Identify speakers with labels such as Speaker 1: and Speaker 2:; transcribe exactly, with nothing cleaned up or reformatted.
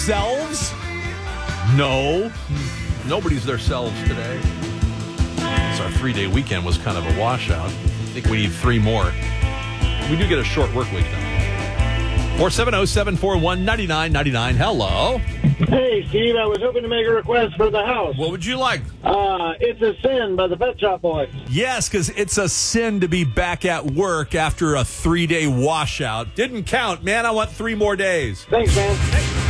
Speaker 1: Selves? No. Nobody's their selves today. So our three-day weekend was kind of a washout. I think we need three more. We do get a short work week, though. four seven zero, seven four one, nine nine nine nine. Hello.
Speaker 2: Hey, Steve, I was hoping to make a request for the house.
Speaker 1: What would you like?
Speaker 2: Uh, It's a Sin by the Pet Shop Boys.
Speaker 1: Yes, because it's a sin to be back at work after a three-day washout. Didn't count, man. I want three more days.
Speaker 2: Thanks, man.